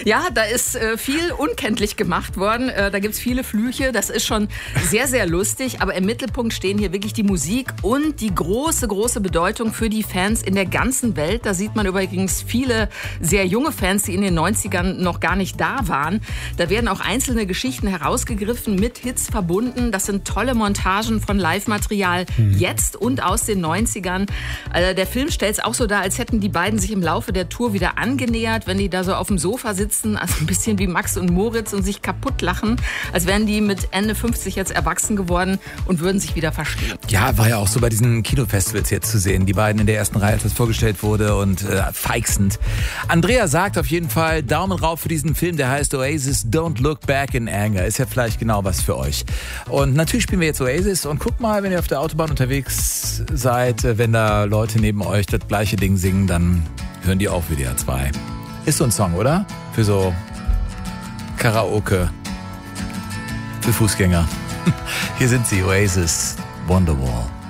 Ja, da ist viel unkenntlich gemacht worden. Da gibt's viele Flüche. Das ist schon sehr, sehr lustig. Aber im Mittelpunkt stehen hier wirklich die Musik und die große, große Bedeutung für die Fans in der ganzen Welt. Da sieht man übrigens viele sehr junge Fans, die in den 90ern noch gar nicht da waren. Da werden auch einzelne Geschichten herausgegriffen, mit Hits verbunden. Das sind tolle Montagen von Live-Material jetzt und aus den 90ern. Also der Film stellt es auch so dar, als hätten die beiden sich im Laufe der Tour wieder angenähert, wenn die da so auf dem Sofa sitzen, also ein bisschen wie Max und Moritz und sich kaputt lachen, als wären die mit Ende 50 jetzt erwachsen geworden und würden sich wieder verstehen. Ja, war ja auch so bei diesen Kinofestivals jetzt zu sehen. Die beiden in der ersten Reihe, als das vorgestellt wurde und feixend. Andrea sagt auf jeden Fall Daumen rauf für diesen Film, der heißt Oasis Don't Look Back in Anger. Ist ja vielleicht genau was für euch. Und natürlich spielen wir jetzt Oasis und guckt mal, wenn ihr auf der Autobahn unterwegs seid, wenn da Leute neben euch das gleiche Ding singen, dann hören die auch WDR 2. Ist so ein Song, oder? Für so Karaoke. Für Fußgänger. Hier sind sie, Oasis, Wonderwall.